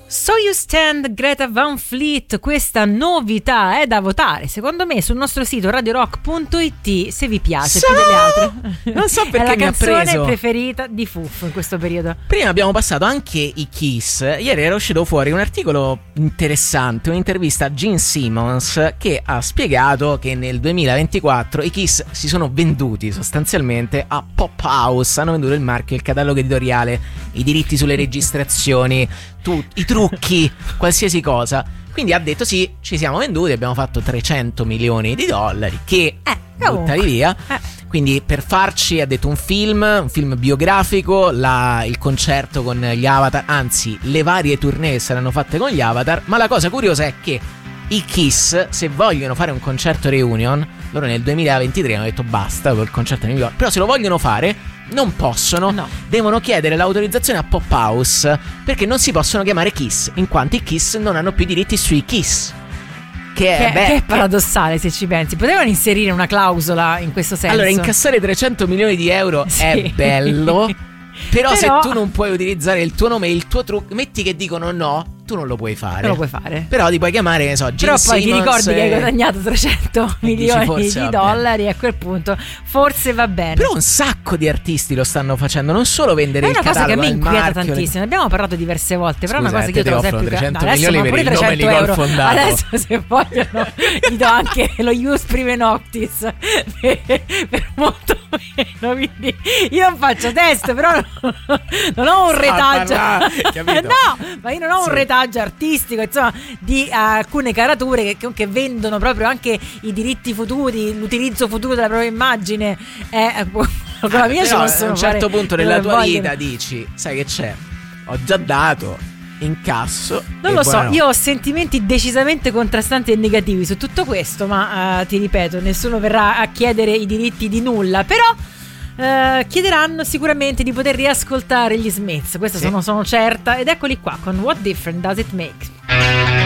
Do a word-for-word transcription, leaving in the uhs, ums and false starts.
So You Stand, Greta Van Fleet, questa novità è da votare secondo me sul nostro sito radio rock punto it se vi piace so, più delle altre. Non so perché è la mi ha preso. È la canzone preferita di Fuff in questo periodo. Prima abbiamo passato anche i Kiss. Ieri era uscito fuori un articolo interessante, un'intervista a Gene Simmons che ha spiegato che nel duemilaventiquattro i Kiss si sono venduti sostanzialmente a Pop House, hanno venduto il marchio, il catalogo editoriale, i diritti sulle registrazioni, tu, i trucchi, qualsiasi cosa. Quindi ha detto sì, ci siamo venduti, abbiamo fatto trecento milioni di dollari che eh, buttali via. Eh. Quindi per farci ha detto un film, un film biografico, la, il concerto con gli Avatar, anzi le varie tournée saranno fatte con gli Avatar. Ma la cosa curiosa è che i Kiss, se vogliono fare un concerto reunion, loro nel duemilaventitré hanno detto basta col concerto di New York, però se lo vogliono fare non possono, no. Devono chiedere l'autorizzazione a Pop House perché non si possono chiamare Kiss, in quanto i Kiss non hanno più diritti sui Kiss. Che è, che, beh, che è paradossale se ci pensi. Potevano inserire una clausola in questo senso. Allora, incassare trecento milioni di euro sì. È bello. Però, però se tu non puoi utilizzare il tuo nome e il tuo trucco, metti che dicono no, tu non lo puoi fare. Non lo puoi fare. Però ti puoi chiamare, ne so, Gene Però poi Simmons ti ricordi e... che hai guadagnato trecento milioni forse di dollari e a quel punto forse va bene. Però un sacco di artisti lo stanno facendo, non solo vendere il catalogo. È una cosa che a me inquieta marchio, tantissimo. Ne abbiamo parlato diverse volte. Però scusa, è una cosa che io trovo sempre più trecento no, adesso, milioni ma per il nome di euro. Fondato. Adesso se vogliono gli do anche lo Ius Prime Noctis per, per molto meno. Quindi io non faccio test, però non ho un retaggio. No, ma io non ho sì. un retaggio artistico, insomma, di uh, alcune carature che, che vendono proprio anche i diritti futuri, l'utilizzo futuro della propria immagine. Eh, con la mia ah, ci possono a un certo fare, punto nella tua vogliono. vita dici, sai che c'è? Ho già dato, incasso. Non lo so, no. io ho sentimenti decisamente contrastanti e negativi su tutto questo, ma uh, ti ripeto, nessuno verrà a chiedere i diritti di nulla, però Uh, chiederanno sicuramente di poter riascoltare gli Smiths, questo sì. sono, sono certa, ed eccoli qua con What Difference Does It Make?